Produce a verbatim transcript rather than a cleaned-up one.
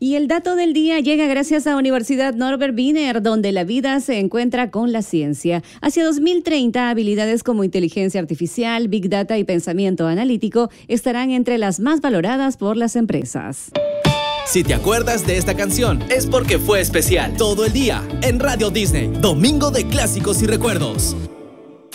Y el dato del día llega gracias a Universidad Norbert Wiener, donde la vida se encuentra con la ciencia. Hacia dos mil treinta, habilidades como inteligencia artificial, big data y pensamiento analítico estarán entre las más valoradas por las empresas. Si te acuerdas de esta canción, es porque fue especial. Todo el día en Radio Disney, domingo de clásicos y recuerdos.